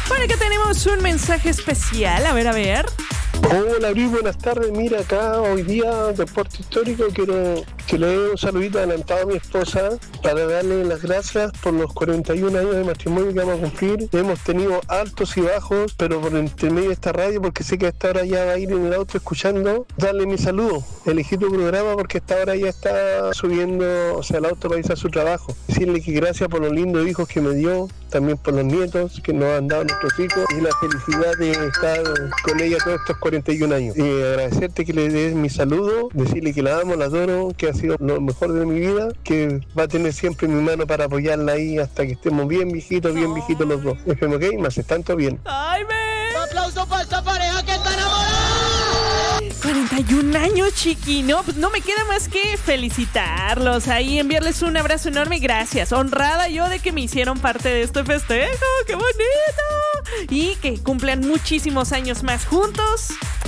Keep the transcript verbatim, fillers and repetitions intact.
Por acá tenemos un mensaje especial. A ver, a ver. Hola, Luis, buenas tardes. Mira, acá hoy día, Deporte Histórico, quiero que le dé un saludito adelantado a mi esposa para darle las gracias por los cuarenta y un años de matrimonio que vamos a cumplir. Hemos tenido altos y bajos, pero por intermedio de esta radio, porque sé que a esta hora ya va a ir en el auto escuchando, darle mi saludo. Elegí tu programa porque a esta hora ya está subiendo, o sea, el auto para irse a su trabajo. Decirle que gracias por los lindos hijos que me dio, también por los nietos que nos han dado nuestros hijos y la felicidad de estar con ella todos estos cuarenta y un años. Y agradecerte que le des mi saludo, decirle que la amo, la adoro, que ha sido lo mejor de mi vida, que va a tener siempre mi mano para apoyarla ahí hasta que estemos bien viejitos, bien viejitos los dos. F M Gamers, están todos bien. ¡Ay, me! ¡Un aplauso para esta pareja que está enamorada! cuarenta y un años, chiqui. No, pues no me queda más que felicitarlos. Ahí enviarles un abrazo enorme. Gracias. Honrada yo de que me hicieron parte de este festejo. ¡Qué bonito! Y que cumplan muchísimos años más juntos.